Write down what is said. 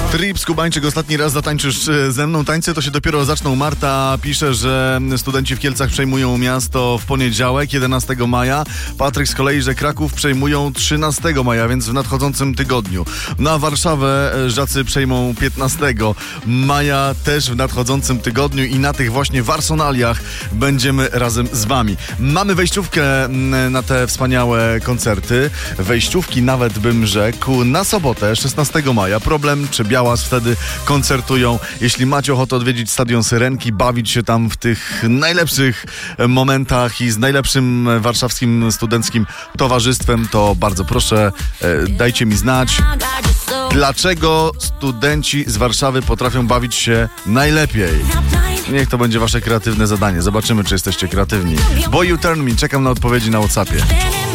Trip Skubańczyk, ostatni raz zatańczysz ze mną. Tańce to się dopiero zaczną. Marta pisze, że studenci w Kielcach przejmują miasto w poniedziałek, 11 maja. Patryk z kolei, że Kraków przejmują 13 maja, więc w nadchodzącym tygodniu. Na Warszawę Żacy przejmą 15 maja, też w nadchodzącym tygodniu i na tych właśnie warsonaliach będziemy razem z wami. Mamy wejściówkę na te wspaniałe koncerty. Wejściówki nawet bym rzekł na sobotę, 16 maja. Problem czy Białas wtedy koncertują. Jeśli macie ochotę odwiedzić Stadion Syrenki, bawić się tam w tych najlepszych momentach i z najlepszym warszawskim studenckim towarzystwem, to bardzo proszę, dajcie mi znać, dlaczego studenci z Warszawy potrafią bawić się najlepiej. Niech to będzie wasze kreatywne zadanie. Zobaczymy, czy jesteście kreatywni. Boy You Turn Me, czekam na odpowiedzi na WhatsAppie.